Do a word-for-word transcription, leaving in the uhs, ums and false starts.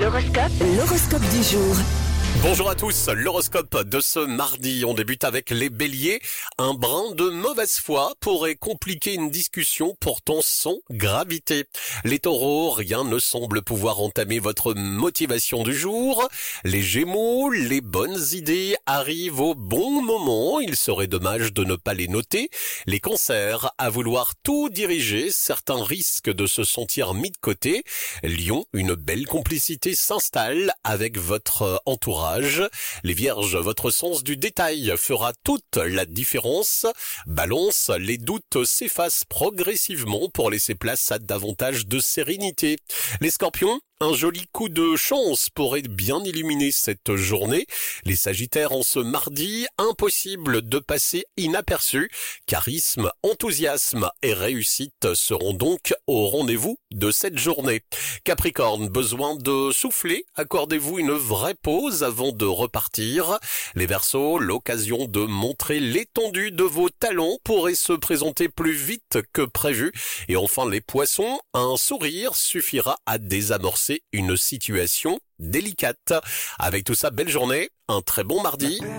L'horoscope, l'horoscope du jour. Bonjour à tous, l'horoscope de ce mardi, on débute avec les béliers. Un brin de mauvaise foi pourrait compliquer une discussion pourtant sans gravité. Les taureaux, rien ne semble pouvoir entamer votre motivation du jour. Les gémeaux, les bonnes idées arrivent au bon moment, il serait dommage de ne pas les noter. Les cancers, à vouloir tout diriger, certains risquent de se sentir mis de côté. Lion, une belle complicité s'installe avec votre entourage. Les vierges, votre sens du détail fera toute la différence. Balance, les doutes s'effacent progressivement pour laisser place à davantage de sérénité. Les scorpions, un joli coup de chance pourrait bien illuminer cette journée. Les sagittaires, en ce mardi, impossible de passer inaperçu. Charisme, enthousiasme et réussite seront donc au rendez-vous de cette journée. Capricorne, besoin de souffler, accordez-vous une vraie pause avant de repartir. Les Verseaux, l'occasion de montrer l'étendue de vos talents pourrait se présenter plus vite que prévu. Et enfin les Poissons, un sourire suffira à désamorcer une situation délicate. Avec tout ça, belle journée, un très bon mardi.